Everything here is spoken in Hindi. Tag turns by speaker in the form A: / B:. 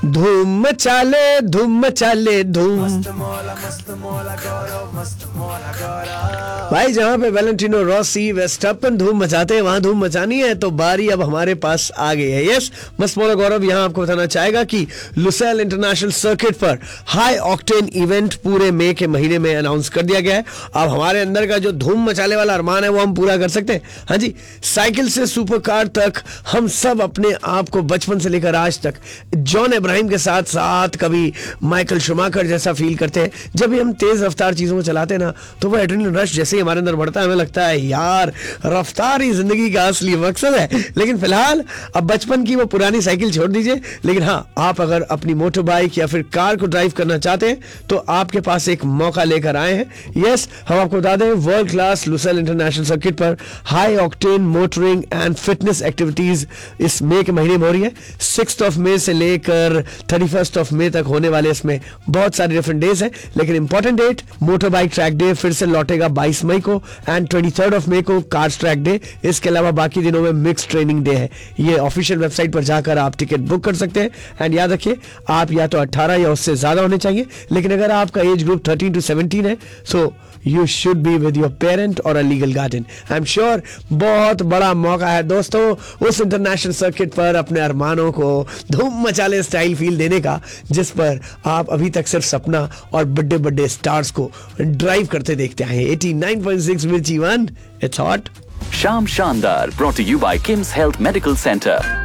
A: धूम मचाले धूम भाई, जहाँ पे वैलेंटिनो रॉसी वेस्टअपन धूम मचाते हैं वहां धूम मचानी है, तो बारी अब हमारे पास आ गई है। यस, मस्त मौला गौरव यहाँ आपको बताना चाहेगा कि लुसेल इंटरनेशनल सर्किट पर हाई ऑक्टेन इवेंट पूरे मई के महीने में अनाउंस कर दिया गया है। अब हमारे अंदर का जो धूम मचाले वाला अरमान है वो हम पूरा कर सकते हैं। हाँ जी, साइकिल से सुपर कार तक हम सब अपने आप को बचपन से लेकर आज तक जॉन इब्राहिम के साथ साथ कभी माइकल शुमाकर जैसा फील करते हैं। जब भी हम तेज रफ्तार चीजों को चलाते हैं ना, तो वो एड्रेनलिन रश जैसे ही हमारे अंदर बढ़ता है, हमें लगता है यार रफ्तार ही जिंदगी का असली मकसद है। लेकिन फिलहाल अब बचपन की वो पुरानी साइकिल छोड़ दीजिए। लेकिन हाँ, आप अगर अपनी मोटर बाइक या फिर कार को ड्राइव करना चाहते हैं तो आपके पास एक मौका लेकर आए हैं। यस, हम आपको बता दें world class Lucille international circuit पर high octane motoring and fitness activities इस मई के महीने में हो रही है। 6 मई से लेकर 31 मई तक होने वाले इसमें बहुत सारे डिफरेंट डेज हैं। लेकिन important date, motor bike track day फिर से लौटेगा 22 मई को एंड 23 मई को कार्स ट्रैक डे। इसके अलावा बाकी दिनों में मिक्स ट्रेनिंग डे है। ये ऑफिशियल वेबसाइट पर जाकर आप टिकट बुक कर सकते हैं। एंड याद रखिए, आप या तो 18 या उससे ज्यादा होने चाहिए। लेकिन अगर आपका एज ग्रुप 13 to 17 है, so you should be with your parent और a legal guardian. I am sure बहुत बड़ा मौका है दोस्तों उस इंटरनेशनल सर्किट पर अपने अरमानों को धूम मचाले स्टाइल फील देने का, जिस पर आप अभी तक सिर्फ सपना और बड़े बड़े स्टार्स को ड्राइव करते देखते आए हैं। 89.6 मिर्ची वन, इट्स हॉट।
B: शाम शानदार, brought to you by Kim's Health Medical Center.